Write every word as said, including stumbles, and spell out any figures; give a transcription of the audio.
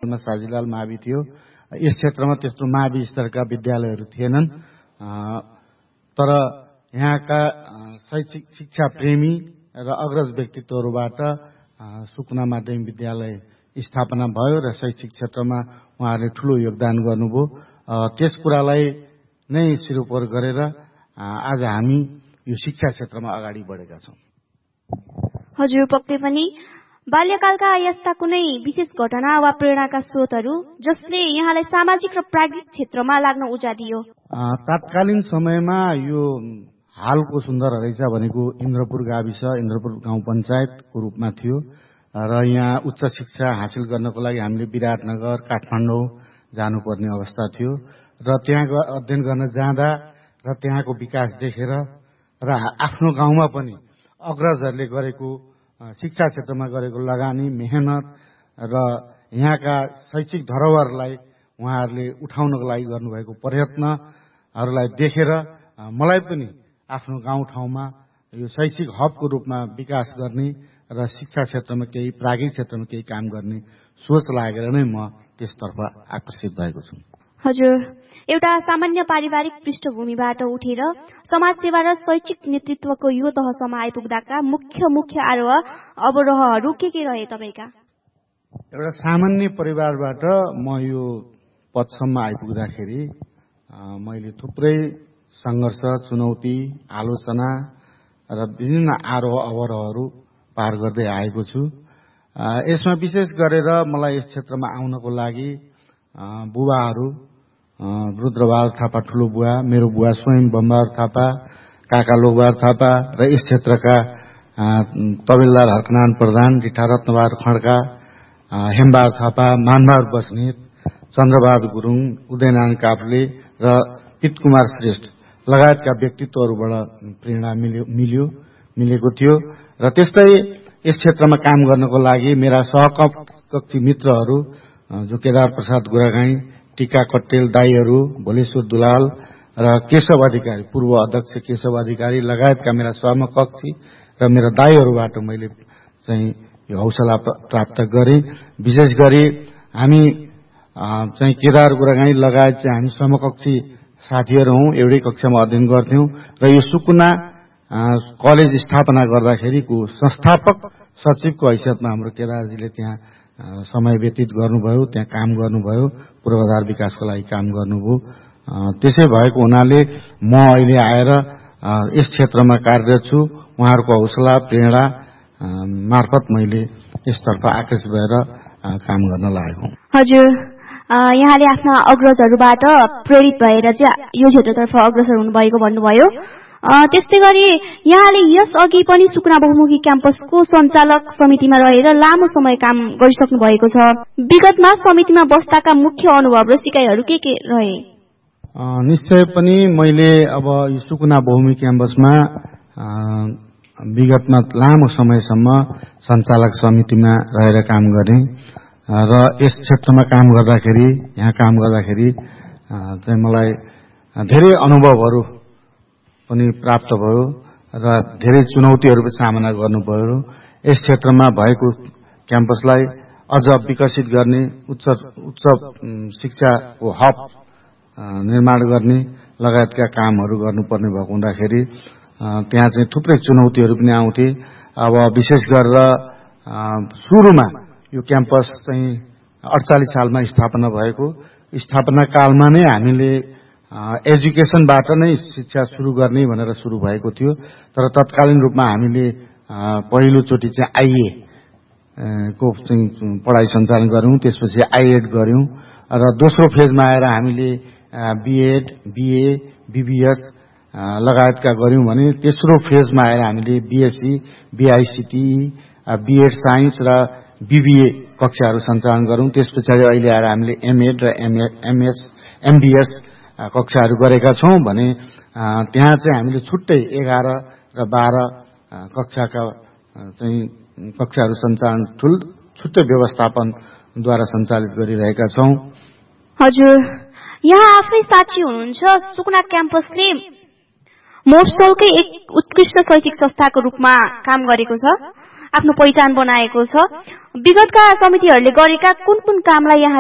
क्षेत्रमा साजिलाल मावि थियो। यस क्षेत्रमा त्यस्तो मावि स्तरका विद्यालयहरू थिएनन्। तर यहाँका शैक्षिक शिक्षा प्रेमी र अग्रज व्यक्तित्वहरूबाट सुकुना माध्यमिक विद्यालय स्थापना भयो र शैक्षिक क्षेत्रमा उहाँहरूले ठूलो योगदान गर्नुभयो। त्यस कुरालाई नै सिरोपर गरेर आज हामी यो शिक्षा क्षेत्रमा अगाडि बढेका छौं। हजुर, पक्कै पनि बाल्यकालका यस्ता कुनै विशेष घटना वा प्रेरणाका स्रोतहरू जसले यहाँलाई सामाजिक र प्राज्ञिक क्षेत्रमा लाग्न उर्जा दियो? तत्कालीन समयमा यो हालको सुन्दर हरैसा भनेको इन्द्रपुर गाविस, इन्द्रपुर गाउँ पञ्चायतको रूपमा थियो र यहाँ उच्च शिक्षा हासिल गर्नको लागि हामीले विराटनगर, काठमाडौँ जानुपर्ने अवस्था थियो र त्यहाँ अध्ययन गर्न जाँदा र त्यहाँको विकास देखेर र आफ्नो गाउँमा पनि अग्रजहरूले गरेको शिक्षा क्षेत्रमा गरेको लगानी, मेहनत र यहाँका शैक्षिक धरोहरलाई उहाँहरूले उठाउनको लागि गर्नुभएको प्रयत्नहरूलाई देखेर मलाई पनि आफ्नो गाउँठाउँमा यो शैक्षिक हबको रूपमा विकास गर्ने र शिक्षा क्षेत्रमा केही प्राज्ञिक क्षेत्रमा केही काम गर्ने सोच लागेर नै म त्यसतर्फ आकर्षित भएको छु। हजुर, एउटा सामान्य पारिवारिक पृष्ठभूमिबाट उठेर समाजसेवा र शैक्षिक नेतृत्वको यो तहसम्म आइपुग्दाका मुख्य मुख्य आरोह अवरोहहरू के के रहे तपाईका? एउटा सामान्य परिवारबाट म यो पदसम्म आइपुग्दाखेरि मैले थुप्रै संघर्ष, चुनौती, आलोचना र विभिन्न आरोह अवरोहहरू पार गर्दै आएको छु। यसमा विशेष गरेर मलाई यस क्षेत्रमा आउनको लागि बुबाहरू, रुद्रबहादुर थापा ठुलो बुवा, मेरो बुवा स्वयं बमबहादुर थापा, काका लोकबहादुर थापा र यस क्षेत्रका तबेलदार हर्कनारायण प्रधान, रिठा रत्नबहादुर खड्का, हेमबहादुर थापा, मानबहादुर बस्नेत, चन्द्रबहादुर गुरुङ, उदयनारायण काफ्ले र पितकुमार श्रेष्ठ लगायतका व्यक्तित्वहरूबाट प्रेरणा मिल्यो मिल्यो मिलेको थियो र त्यस्तै यस क्षेत्रमा काम गर्नको लागि मेरा सहकक्षी मित्रहरू जो केदार प्रसाद गुरागाई, टीका कट्टेल दाईहरू, भोलेश्वर दुलाल र केशव अधिकारी, पूर्व अध्यक्ष केशव अधिकारी लगायतका मेरा सहकक्षी र मेरा दाईहरूबाट मैले चाहिँ यो हौसला प्राप्त गरेँ। विशेष गरी हामी चाहिँ केदार गुरागाई लगायत चाहिँ हामी समकक्षी साथीहरू हौं, एउटै कक्षामा अध्ययन गर्थ्यौं र यो सुकुना कलेज स्थापना गर्दाखेरिको संस्थापक सचिवको हैसियतमा हाम्रो केदारजीले त्यहाँ समय व्यतीत गर्नुभयो, त्यहाँ काम गर्नुभयो, पूर्वाधार विकासको लागि काम गर्नुभयो। त्यसै भएको हुनाले म अहिले आएर यस क्षेत्रमा कार्यरत छु। उहाँहरूको हौसला प्रेरणा मार्फत मैले यसतर्फ आकर्षित भएर काम गर्न लागेको हुँ। हजुर, यहाँले आफ्ना अग्रजहरूबाट प्रेरित भएर चाहिँ यो क्षेत्रतर्फ अग्रसर हुनुभएको भन्नुभयो। त्यस्तै गरी यहाँले यस अघि पनि सुकुना बहुमुखी क्याम्पसको सञ्चालक समितिमा रहेर लामो समय काम गरिसक्नु भएको छ। विगतमा समितिमा बस्दाका मुख्य अनुभव र सिकाइहरू के के रहे? निश्चय पनि मैले अब यो सुकुना बहुमुखी क्याम्पसमा विगतमा लामो समयसम्म सञ्चालक समितिमा रहेर काम गरेँ र यस क्षेत्रमा काम गर्दाखेरि यहाँ काम गर्दाखेरि चाहिँ मलाई धेरै अनुभवहरू पनि प्राप्त भयो र धेरै चुनौतीहरूको सामना गर्नुभयो। यस क्षेत्रमा भएको क्याम्पसलाई अझ विकसित गर्ने, उच्च उच्च शिक्षाको हब निर्माण गर्ने लगायतका कामहरू गर्नुपर्ने भएको हुँदाखेरि त्यहाँ चाहिँ थुप्रै चुनौतीहरू पनि आउँथे। अब विशेष गरेर सुरुमा यो क्याम्पस चाहिँ अडचालीस सालमा स्थापना भएको, स्थापना कालमा नै हामीले एजुकेसनबाट नै शिक्षा सुरु गर्ने भनेर सुरु भएको थियो। तर तत्कालीन रूपमा हामीले पहिलोचोटि चाहिँ आइए को चाहिँ पढाइ सञ्चालन गर्यौं, त्यसपछि आइएड गर्यौं र दोस्रो फेजमा आएर हामीले बीएड, बीए, बीबीएस लगायतका गर्यौं भने तेस्रो फेजमा आएर हामीले बीएससी, बीआईसीटी, बीएड साइन्स र बीबीए कक्षाहरू सञ्चालन गरौं। त्यसपछि अहिले आएर हामीले एमएड र एमएस, एमबीएस कक्षाहरू गरेका छौं भने त्यहाँ चाहिँ हामीले छुट्टै एघार र बाह्र कक्षाका चाहिँ कक्षाहरू सञ्चालन ठुल छुट्टै व्यवस्थापनद्वारा सञ्चालित गरिरहेका छौं। हजुर, यहाँ आफ्नै साथी हुनुहुन्छ। सुकुना क्याम्पसले मोर्सलकै एक उत्कृष्ट शैक्षिक संस्थाको रूपमा काम गरेको छ, आफ्नो पहिचान बनाएको छ। विगतका समितिहरूले गरेका कुन कुन कामलाई यहाँ